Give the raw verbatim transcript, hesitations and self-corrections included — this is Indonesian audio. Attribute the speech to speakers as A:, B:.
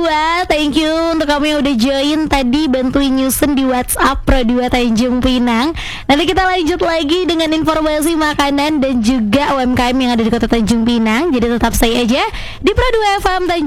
A: dua, thank you untuk kamu yang udah join tadi, bantuin nyusun di WhatsApp Pro dua Tanjung Pinang. Nanti kita lanjut lagi dengan informasi makanan dan juga U M K M yang ada di Kota Tanjung Pinang. Jadi tetap stay aja di Pro dua F M Tanjung